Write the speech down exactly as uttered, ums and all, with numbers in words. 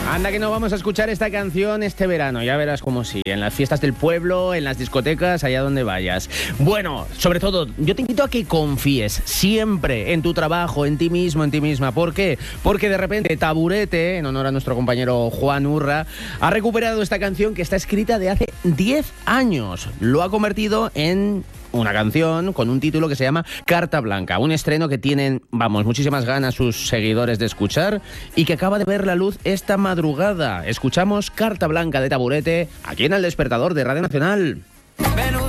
Anda que no vamos a escuchar esta canción este verano, ya verás cómo sí, en las fiestas del pueblo, en las discotecas, allá donde vayas. Bueno, sobre todo, yo te invito a que confíes siempre en tu trabajo, en ti mismo, en ti misma. ¿Por qué? Porque de repente Taburete, en honor a nuestro compañero Juan Urra, ha recuperado esta canción que está escrita de hace diez años. Lo ha convertido en una canción con un título que se llama Carta Blanca, un estreno que tienen, vamos, muchísimas ganas sus seguidores de escuchar y que acaba de ver la luz esta madrugada. Escuchamos Carta Blanca de Taburete aquí en El Despertador de Radio Nacional.